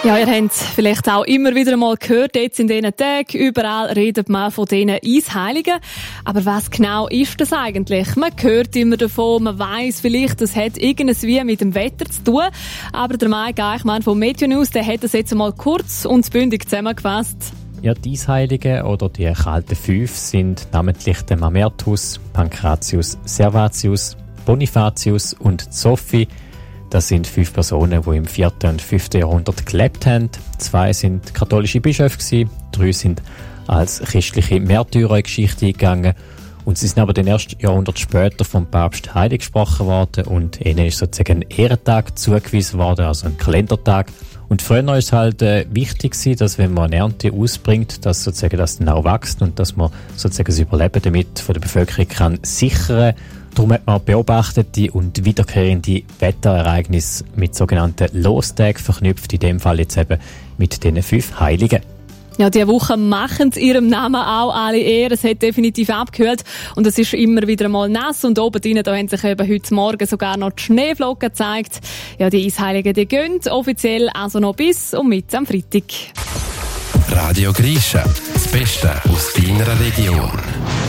Ja, ihr habt es vielleicht auch immer wieder mal gehört, jetzt in diesen Tagen, überall redet man von diesen Eisheiligen. Aber was genau ist das eigentlich? Man hört immer davon, man weiss vielleicht, das hat irgendwie mit dem Wetter zu tun. Aber der Mike Eichmann vom Meteonews, der hat das jetzt mal kurz und bündig zusammengefasst. Ja, die Eisheiligen oder die kalten Fünf sind namentlich der Mamertus, Pankratius, Servatius, Bonifatius und Sophie. Das sind 5 Personen, die im 4. und 5. Jahrhundert gelebt haben. 2 sind katholische Bischöfe, 3 sind als christliche Märtyrer in Geschichte eingegangen. Und sie sind aber den ersten Jahrhundert später vom Papst heilig gesprochen worden und ihnen ist sozusagen ein Ehrentag zugewiesen worden, also ein Kalendertag. Und früher war es halt wichtig, dass wenn man eine Ernte ausbringt, dass sozusagen das dann auch wächst und dass man sozusagen das Überleben damit von der Bevölkerung kann sichern. Darum hat man beobachtete und wiederkehrende Wetterereignisse mit sogenannten Lostagen verknüpft, in dem Fall jetzt eben mit diesen 5 Heiligen. Ja, diese Woche machen es ihrem Namen auch alle Ehre. Es hat definitiv abgekühlt und es ist immer wieder mal nass. Und oben drinnen, da haben sich eben heute Morgen sogar noch die Schneeflocken gezeigt. Ja, die Eisheiligen, die gehen offiziell also noch bis und mit am Freitag. Radio Grisha, das Beste aus deiner Region.